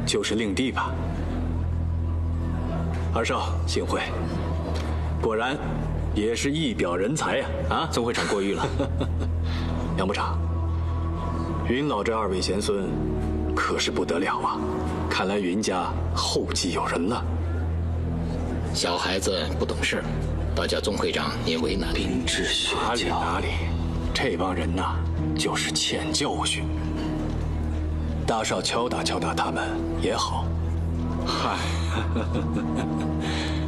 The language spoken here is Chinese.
就是令弟吧。二少，幸会，果然也是一表人才呀！啊， 宗会长过誉了。 杨部长，云老这2位贤孙可是不得了啊！看来云家后继有人了。 小孩子不懂事，倒叫宗会长您为难。 冰之雪橇哪里？这帮人呐，就是欠教训。大少敲打敲打他们也好。嗨。